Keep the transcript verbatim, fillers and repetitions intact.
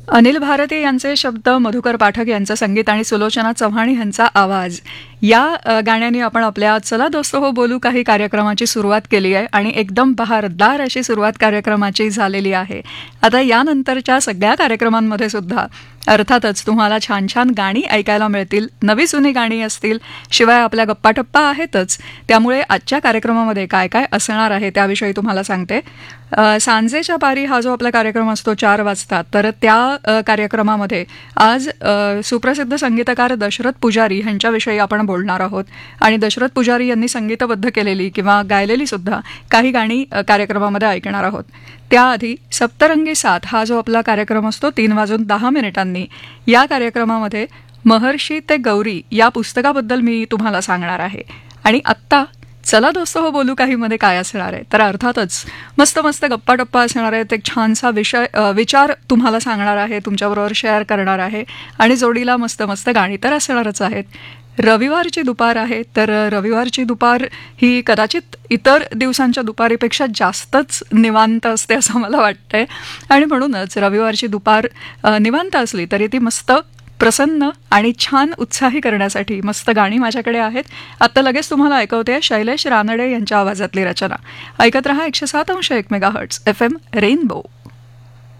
अनिल भारती यांचे शब्द, मधुकर पाठक यांचं संगीत आणि सुलोचना चव्हाण यांचा आवाज या अ, गाण्याने आपण आपल्या चला दोस्त हो बोलू काही कार्यक्रमाची सुरुवात केली आहे आणि एकदम बहारदार अशी सुरुवात कार्यक्रमाची झालेली आहे. आता यानंतरच्या सगळ्या कार्यक्रमांमध्ये सुद्धा अर्थातच तुम्हाला छान छान गाणी ऐकायला मिळतील, नवी जुनी गाणी असतील, शिवाय आपल्या गप्पाटप्पा आहेतच. त्यामुळे आजच्या कार्यक्रमामध्ये काय काय असणार आहे त्याविषयी तुम्हाला सांगते. अ, सांजेच्या पारी हा जो आपला कार्यक्रम असतो चार वाजता, तर त्या अ, कार्यक्रमामध्ये आज अ, सुप्रसिद्ध संगीतकार दशरथ पुजारी यांच्याविषयी आपण बोलणार आहोत आणि दशरथ पुजारी यांनी संगीतबद्ध केलेली किंवा गायलेली सुद्धा काही गाणी अ, कार्यक्रमामध्ये ऐकणार आहोत. त्याआधी सप्तरंगी साथ हा जो आपला कार्यक्रम असतो तीन वाजून दहा मिनिटांनी, या कार्यक्रमामध्ये महर्षी ते गौरी या पुस्तकाबद्दल मी तुम्हाला सांगणार आहे. आणि आत्ता चला दोस्त हो बोलू काही मध्ये काय असणार आहे, तर अर्थातच मस्त मस्त गप्पा टप्पा असणार आहेत. एक छानसा विषय अ, विचार तुम्हाला सांगणार आहे, तुमच्याबरोबर शेअर करणार आहे आणि जोडीला मस्त मस्त गाणी तर असणारच आहेत. रविवारची दुपार आहे, तर रविवारची दुपार ही कदाचित इतर दिवसांच्या दुपारीपेक्षा जास्तच निवांत असते असं मला वाटतंय आणि म्हणूनच रविवारची दुपार अ, निवांत असली तरी ती मस्त प्रसन्न आणि छान उत्साही करण्यासाठी मस्त गाणी माझ्याकडे आहेत. आत्ता लगेच तुम्हाला ऐकवते शैलेश रानडे यांच्या आवाजातली रचना. ऐकत रहा एकशे सात अंश एक mega hertz F M rainbow.